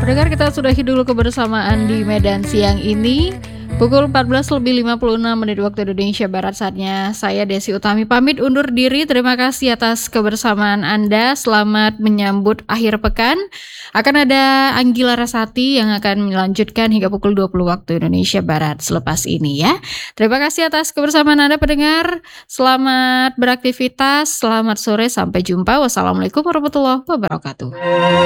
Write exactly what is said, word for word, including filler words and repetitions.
Pendengar, kita sudahi dulu kebersamaan di Medan siang ini. Pukul empat belas lebih lima puluh enam menit waktu Indonesia Barat, saatnya saya Desi Utami pamit undur diri. Terima kasih atas kebersamaan Anda. Selamat menyambut akhir pekan. Akan ada Anggila Rasati yang akan melanjutkan hingga pukul dua puluh waktu Indonesia Barat selepas ini ya. Terima kasih atas kebersamaan Anda pendengar. Selamat beraktivitas, selamat sore, sampai jumpa. Wassalamualaikum warahmatullahi wabarakatuh.